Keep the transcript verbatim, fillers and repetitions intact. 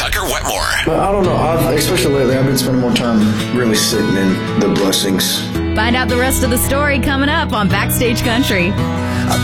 Tucker Wetmore. But I don't know. I've, especially lately, I've been spending more time really sitting in the blessings. Find out the rest of the story coming up on Backstage Country.